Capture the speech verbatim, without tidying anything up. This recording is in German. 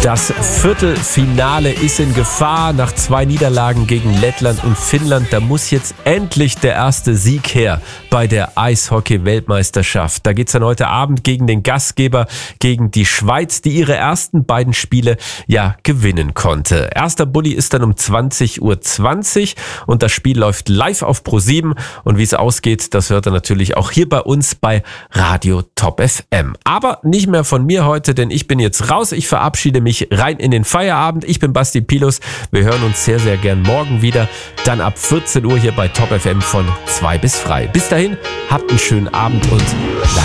Das Viertelfinale ist in Gefahr nach zwei Niederlagen gegen Lettland und Finnland. Da muss jetzt endlich der erste Sieg her bei der Eishockey-Weltmeisterschaft. Da geht's dann heute Abend gegen den Gastgeber, gegen die Schweiz, die ihre ersten beiden Spiele ja gewinnen konnte. Erster Bulli ist dann um zwanzig Uhr zwanzig und das Spiel läuft live auf ProSieben. Und wie es ausgeht, das hört ihr natürlich auch hier bei uns bei Radio Top F M. Aber nicht mehr von mir heute, denn ich bin jetzt raus. Ich verabschiede mich rein in den Feierabend. Ich bin Basti Pilus. Wir hören uns sehr, sehr gern morgen wieder. Dann ab vierzehn Uhr hier bei Top F M von zwei bis frei. Bis dahin, habt einen schönen Abend und